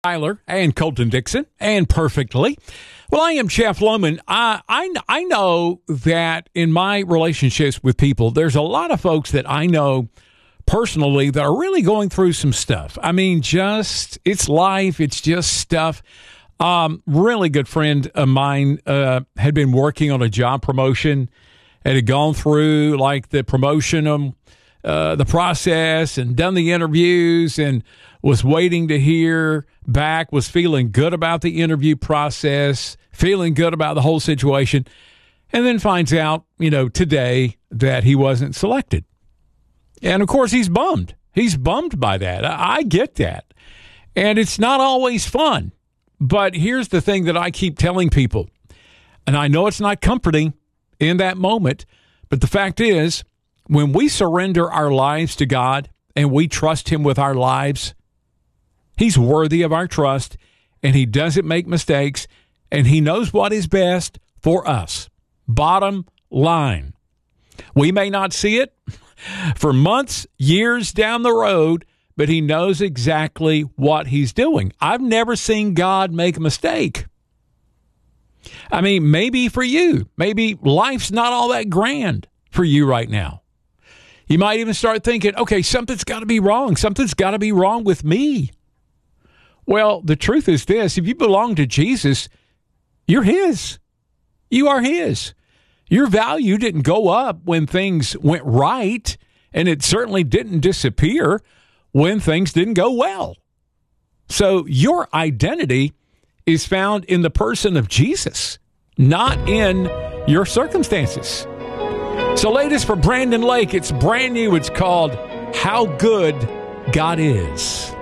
Tyler and Colton Dixon and Perfectly. Well, I am Jeff Lohman. I know that in my relationships with people, there's a lot of folks that I know personally that are really going through some stuff. I mean, it's life. It's just stuff. Really good friend of mine had been working on a job promotion and had gone through like the promotion, the process and done the interviews and was waiting to hear back, was feeling good about the interview process, feeling good about the whole situation, and then finds out, today that he wasn't selected. And, of course, he's bummed. He's bummed by that. I get that. And it's not always fun. But here's the thing that I keep telling people, and I know it's not comforting in that moment, but the fact is, when we surrender our lives to God and we trust Him with our lives, He's worthy of our trust, and He doesn't make mistakes, and He knows what is best for us. Bottom line. We may not see it for months, years down the road, but He knows exactly what He's doing. I've never seen God make a mistake. I mean, maybe for you, maybe life's not all that grand for you right now. You might even start thinking, okay, something's got to be wrong. Something's got to be wrong with me. Well, the truth is this: if you belong to Jesus, you're His. You are His. Your value didn't go up when things went right, and it certainly didn't disappear when things didn't go well. So your identity is found in the person of Jesus, not in your circumstances. So latest for Brandon Lake, it's brand new. It's called How Good God Is.